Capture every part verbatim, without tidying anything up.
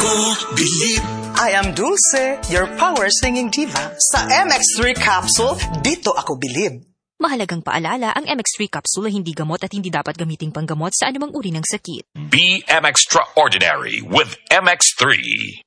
ako bilib. I am Dulce, your power singing diva. Sa M X three capsule, dito ako bilib. Mahalagang paalala, ang M X three capsule ay hindi gamot at hindi dapat gamiting panggamot sa anumang uri ng sakit. Be M Extraordinary with M X three.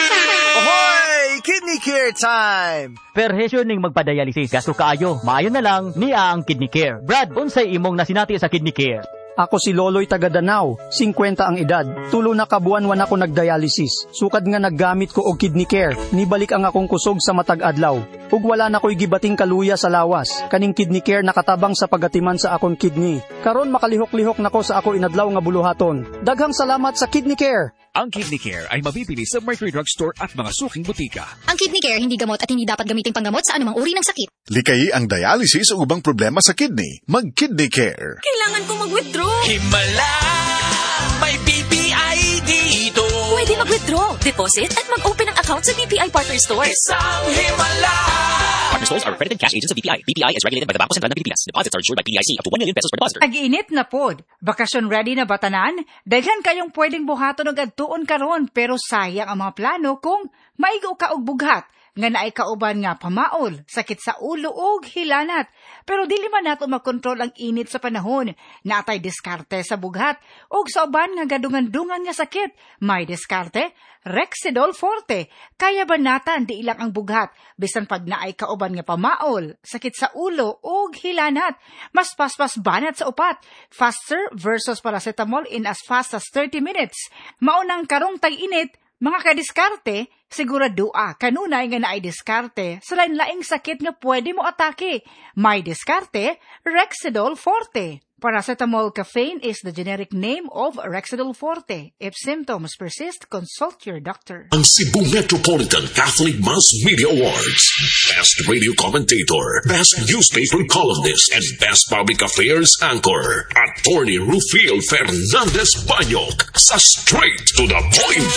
Ahoy! Kidney Care time! Perhesyon ning magpadialysis. Gasto kaayo. Maayo na lang, niya ang Kidney Care. Brad, unsay imong nasinati sa Kidney Care? Ako si Loloy taga Danau, singkwenta ang edad. Tulo na kabuan-wan ako nagdialysis. Sukad nga naggamit ko og Kidney Care. Nibalik ang akong kusog sa matag adlaw. Ug wala na ko'y gibating kaluya sa lawas. Kaning Kidney Care nakatabang sa pagatiman sa akong kidney. Karon makalihok-lihok nako sa ako inadlaw nga buluhaton. Daghang salamat sa Kidney Care. Ang Kidney Care ay mabibili sa Mercury Drug Store at mga suking butika. Ang Kidney Care hindi gamot at hindi dapat gamiting panggamot sa anumang uri ng sakit. Likayi ang dialysis o ubang problema sa kidney. Mag-Kidney Care. Kailangan ko mag-withdraw. Himala, may B P I dito. Pwede mag-withdraw, deposit at mag-open ng account sa B P I Partner Stores. Isang himala. Partner Stores are accredited cash agents of B P I. B P I is regulated by the Bangko Sentral ng Pilipinas. Deposits are insured by P D I C up to one million pesos per depositor. Ag-init na pod. Bakasyon ready na batanan? Daghan kayong pwedeng buhaton og adtuon karon pero sayang ang mga plano kung maigo ka og bughat nga naay kauban nga pamaol, sakit sa ulo ug hilanat. Pero dili man nato makontrol ang init sa panahon. Natay diskarte sa bughat ug sa uban nga gadungan-dungan nga sakit. May diskarte, Rexidol Forte. Kaya banatan di ilang ang bughat bisan pag naay kauban nga pamaol, sakit sa ulo ug hilanat. Mas paspas banat sa upat. Faster versus paracetamol in as fast as thirty minutes. Maunang karong tag-init, mga kadiskarte, siguradua kanunay nga naay diskarte sa lain-laing sakit nga pwede mo atake. May diskarte, Rexidol Forte. Paracetamol caffeine is the generic name of Rexidol Forte. If symptoms persist, consult your doctor. Ang Cebu Metropolitan Catholic Mass Media Awards. Best Radio Commentator, Best Newspaper Columnist, and Best Public Affairs Anchor. Attorney Rufil Fernandez Banyok sa Straight to the Point.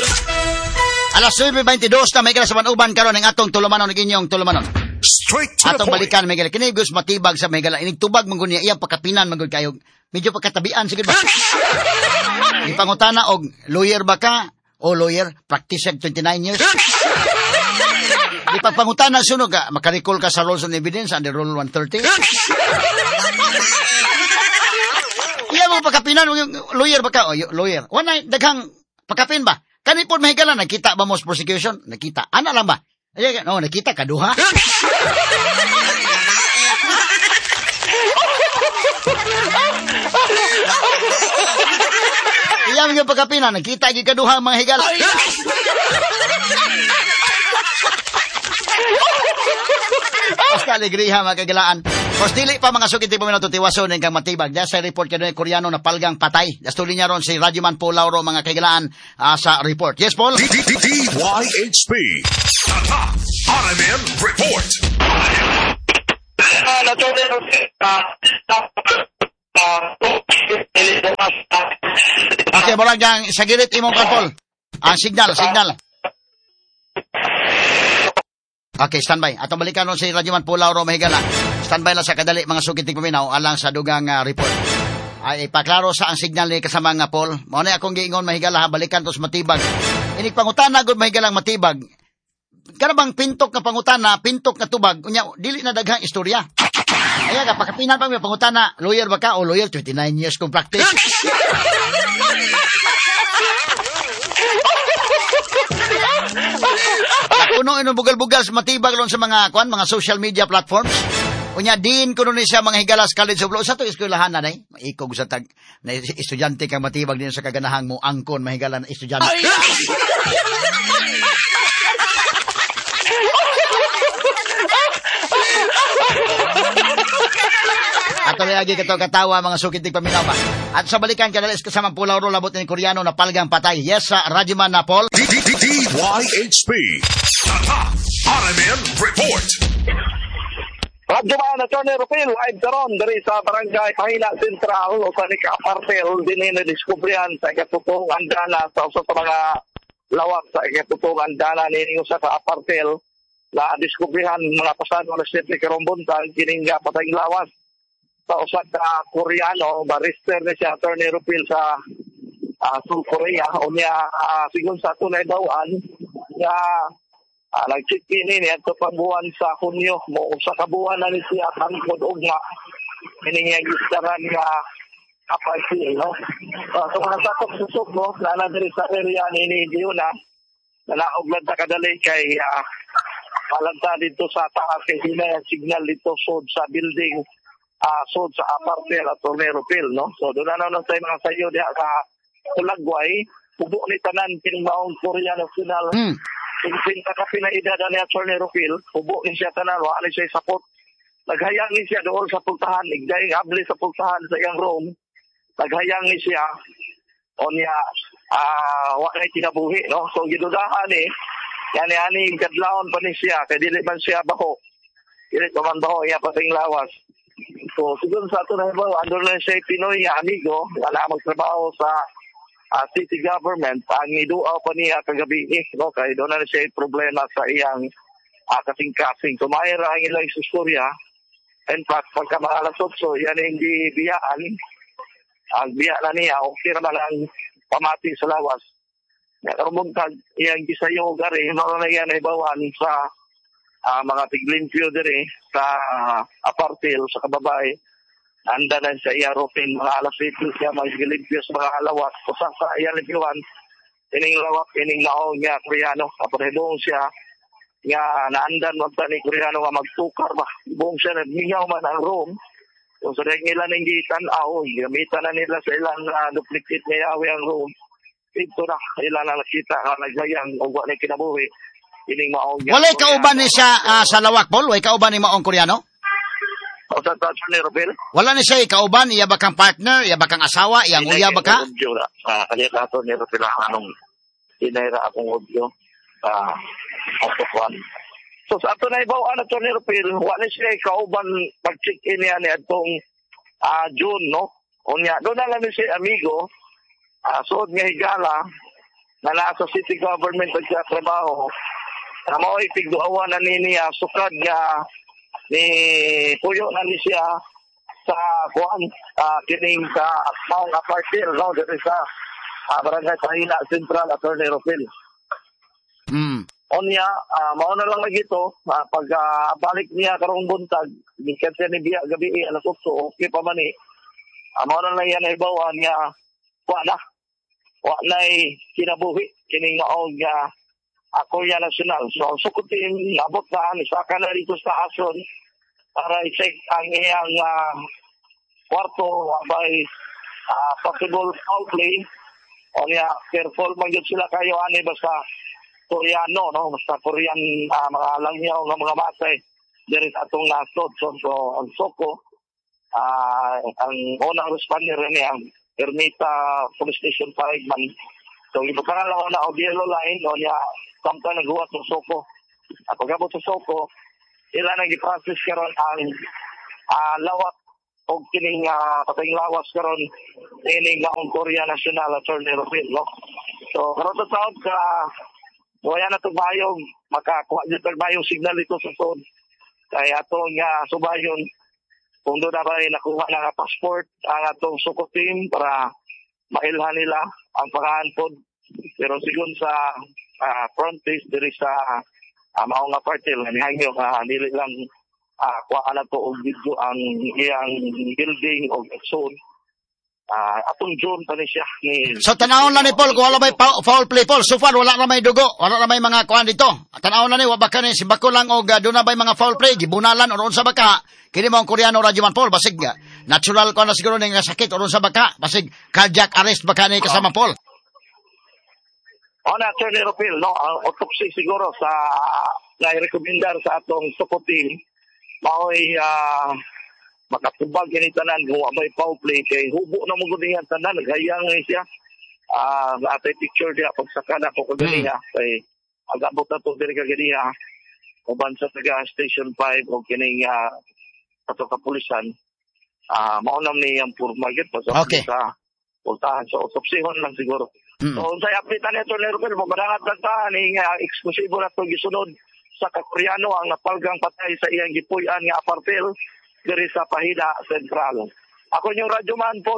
Alas nueve veintidós na may sa manuban karon ng atong tulumanon ng inyong tulumanon. Straight to atong the point. Balikan may gala kini gus matibag sa may gala inig tubag manggon niya iyang pagkapinan manggon kayo. Medyo pagkatabian sige ba. Ipangutana og lawyer ba ka o lawyer practice twenty-nine years. Ipagpangutana sunog ka makarecall ka sa rules and evidence under rule one thirty. Iya mo pagkapinan lawyer ba ka o lawyer. Wala daghang pagkapin ba? Kani po mahigala, nakita ba mo sa prosecution? Nakita. Ana lang ba? Ay, no, nakita ka duha. Iyang yung pagkapina, nakita yung kaduha mga higala. Basta alegriha mga kagalaan. Mas dili pa mga sukiti po minuto tiwaso ng kang matibag. Dahil sa report ka doon Koreano na palgang patay. Dastuli niya ron si Radyoman Paul Lauro mga kagalaan uh, sa report. Yes, Paul? D Y H P Tata R M N Report. Okay, mula dyan, sa gilit imong ka, Paul. Ah, signal, signal. Okay, standby. Atong balikan ron si Radyoman Paul Lauro mahigala. Standby lang sa kadali mga sukiting paminaw alang sa dugang uh, report. Ay ipaklaro sa ang signal ni kasama nga Paul. Mao na akong giingon mahigala ha balikan tos matibag. Inig pangutana gud mahigalang matibag. Kana bang pintok nga pangutana, pintok nga tubag, unya dili na daghang istorya. Aya ka pagkapinan pa mi pangutana, lawyer ba ka o lawyer twenty-nine years kong practice. Kuno ino bugal-bugal matibag lon sa mga kwan, mga social media platforms. Unya din kuno ni siya mga higalas college of law sa to eskwelahan na nay. Maikog sa tag na estudyante kang matibag din sa kaganahang mo angkon mahigalan estudyante. Ato lagi kato katawa mga sukitig paminaw pa. At sa balikan kanalis kasama Paul Lauro labot ni Koreano na palgang patay. Yes sa Radyoman na Paul. D Y H P Tata R M N Report. Radyoman na Attorney Rufil ay karon dari sa Barangay Pahila Central o sa Nikapartel din na diskubrihan sa ikatutong andana sa usa sa mga lawak sa ikatutong andana ni sa apartel na diskubrihan mga pasado na simple karombontan kining patayng lawas sa usa ka Koreano barister ni si Attorney Rufil sa uh, South Korea. O niya, uh, sigon sa ito na ibawaan, nga uh, nag-check in niya ito pagbuwan sa Hunyo. Mo sa kabuwan na ni siya tangkod og nga iningigistaran nga kapag no? Uh, so mga sakop susok mo, na nadiri sa area ni Nidio na nanaoglad na kadali kay uh, malanta dito sa taas kay hina signal dito sod sa building uh, sod sa apartel at Torneropil, no? So doon na naman tayo mga sayo diha sa Tulagway, pubo ni tanan kinmaong Korea National. Mm. Kung ka pinaida na niya Torneropil, pubo ni siya tanan, wala siya sapot. Naghayang ni siya doon sa pultahan, igday habli sa pultahan sa iyang room. Naghayang ni siya o niya uh, wala kinabuhi, no? So gidudahan ni eh, yani ani kadlawon pa ni siya kay dili man siya baho. Dili man baho iya pating lawas. So siguro sa ato na ba andun na siya Pinoy nga amigo wala magtrabaho sa uh, city government ang iduaw pa niya kagabi eh, no? Kay doon na siya problema sa iyang uh, kasing-kasing. So mayra ang ilang istorya. In fact, pagka mga alas otso, yan hindi biyaan. Ang biya na niya, okay naman ang pamati sa lawas. Nakarubuntag, iyang gisayo gari, no na yan ay bawan sa uh, mga tiglimpyo diri sa uh, apartil, sa kababay. Anda na sa iya ropin, mga alas ito siya, mga gilimpyo sa mga lawas. O sa sa iya limpyoan, ining lawak, ining naong niya, Koreano, kaparedong siya, nga naandan magta ni Koreano nga magtukar ba. Buong siya, nagmingaw man ang room. So sa rin nila nang gitan-aw, gamitan na nila sa ilang uh, duplicate na yawi ang room. Ito na, ilan na nakita ka naghayang o wala kinabuhi. Ining maong niya. Walay kauban ni siya uh, sa lawak, Paul? Walay kauban ni maong Koreano? O sa tatso ni Robel? Wala ni siya ikauban, iya ba kang partner, iya ba kang asawa, iyang uya ba ka? Uh, kaya tato ni Robel anong inaira akong audio sa Autokwan. So sa ato na ibaw ano to ni Robel, wala siya ikauban pag-check-in niya ni atong uh, June, no? O niya, doon na lang siya amigo, uh, suod nga higala, na nasa city government at siya trabaho, na mao'y tigduawan na niya, sukad nga ni puyo na ni siya sa kuan uh, kining sa Mount Apartil, no? Dito sa uh, Barangay Tahila Central at Torneropil. Mm. Onya, uh, mauna lang lagi ito, uh, pag uh, balik niya karong buntag, bikat siya ni Biya gabi, eh, alas otso, okay pa man eh. Uh, mauna lang yan na ibawan niya, wala na, wala na kinabuhi, kining maong niya, uh, Korea National. So, sukutin, nabot na, isaka na rito sa ason, para i-check ang iyang uh, kwarto by uh, possible foul play. Onya, careful man yun sila kayo, ani, basta Koreano, no? Basta Korean uh, mga langyaw ng mga matay. There is atong nasod. So, so ang Soko, uh, ang unang responder rin niya, ang Ermita Police Station five man. So, ibutangan lang ako na audio line, o niya, samtang naghuwat ng Soko. At pagkabot sa Soko, ilan ang i-process karon ang uh, lawak o kining uh, patayong lawas karon ining maong Korea National at Torneropil, no? So, karon sa taon ka, wala na itong bayong, makakuha nyo itong bayong signal ito sa sod. Kaya itong uh, subayon, kung doon na ba ay nakuha ng passport, ang itong suko team para mailhan nila ang pangahanpod. Pero sigun sa uh, front face, diri sa uh, maong apartil, nihangyo, uh, nili lang uh, kuha na ito o video ang iyang building o zone. Uh, atong June pa ni siya. Ni... So, tanawon lang ni Paul, kung wala may foul play, Paul. So far, wala na may dugo. Wala na may mga kuhan dito. Tanawon lang ni, wabaka ni, si Bako lang, o doon na may mga foul play, gibunalan, o roon sa baka. Kini mo ang Koreano, Rajuman Paul, basig, natural ko na siguro na nga sakit, o roon sa baka. Basig, cardiac arrest, baka ni kasama Paul. O na, Attorney Ropil, no? Ang autopsy siguro sa, na-recommendar sa atong Soko team, mao'y, ah, uh, makatubag yan tanan kung abay foul play kay hubo na mo gud tanan naghayang ni siya ah uh, atay picture dia pagsaka na ko kaniya mm. Kay agabot na to diri kaniya uban sa taga station five o kining uh, ato kapulisan ah uh, maunam ni ang purmaget pa sa okay. Sa pultahan sa autopsyhon lang siguro. Mm. So unsay update ani to Lero mo madangat ta ni uh, eksklusibo na to gisunod sa Koreano ang napalgang patay sa iyang gipuy-an nga apartel diri sa Pahida Central. Ako yung Radyoman po.